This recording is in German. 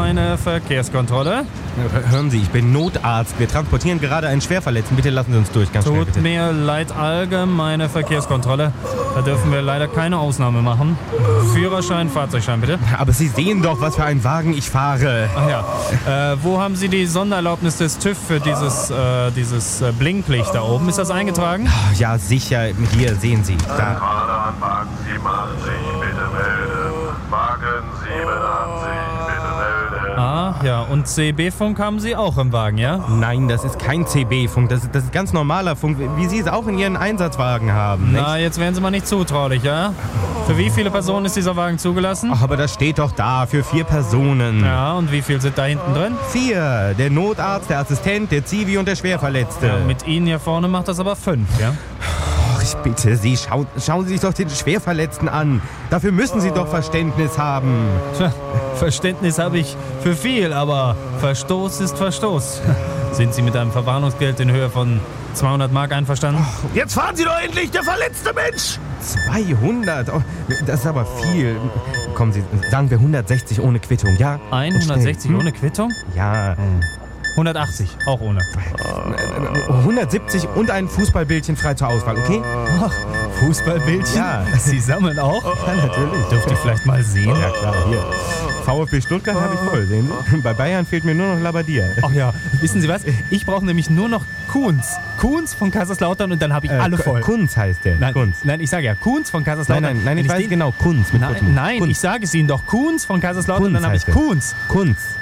meine Verkehrskontrolle. Hören Sie, ich bin Notarzt. Wir transportieren gerade einen Schwerverletzten. Bitte lassen Sie uns durch, ganz schnell, Tut bitte. mir leid, allgemeine Verkehrskontrolle. Da dürfen wir leider keine Ausnahme machen. Führerschein, Fahrzeugschein, bitte. Aber Sie sehen doch, was für einen Wagen ich fahre. Ach ja. Wo haben Sie die Sondererlaubnis des TÜV für dieses Blinklicht da oben? Ist das eingetragen? Ja, sicher. Hier, sehen Sie. Da. Zentrale an Wagen 87, bitte melden. Wagen 87, bitte melden. Ah, ja. Und CB-Funk haben Sie auch im Wagen, ja? Nein, das ist kein CB-Funk. Das ist ganz normaler Funk, wie Sie es auch in Ihren Einsatzwagen haben. Na, jetzt werden Sie mal nicht zutraulich, ja? Für wie viele Personen ist dieser Wagen zugelassen? Ach, aber das steht doch da, für 4 Personen. Ja, und wie viel sind da hinten drin? 4. Der Notarzt, der Assistent, der Zivi und der Schwerverletzte. Ja, mit Ihnen hier vorne macht das aber 5, ja? Ach, ich bitte Sie, schauen Sie sich doch den Schwerverletzten an. Dafür müssen Sie doch Verständnis haben. Tja, Verständnis habe ich für viel, aber Verstoß ist Verstoß. Sind Sie mit einem Verwarnungsgeld in Höhe von 200 Mark einverstanden? Jetzt fahren Sie doch endlich, der verletzte Mensch! 200? Oh, das ist aber viel. Kommen Sie, sagen wir 160 ohne Quittung, ja? 160 ohne Quittung? Ja. 180, auch ohne. 170 und ein Fußballbildchen frei zur Auswahl, okay? Ach, Fußballbildchen? Ja. Sie sammeln auch? Ja, natürlich. Dürfte ich vielleicht mal sehen? Ja, klar, hier. VfB Stuttgart habe ich voll, sehen Sie? Bei Bayern fehlt mir nur noch Labbadia. Ach ja, wissen Sie was? Ich brauche nämlich nur noch Kuhns. Kuhns von Kaiserslautern und dann habe ich alle voll. Kunz heißt der. Nein, Kunz. nein, ich sage ja Kuhns von Kaiserslautern. Nein, Wenn ich weiß den- genau, Kunz mit kurzem Nein, Kunz. ich sage es Ihnen doch. Kuhns von Kaiserslautern, Kunz dann habe ich heißt der. Kuhns. Kunz.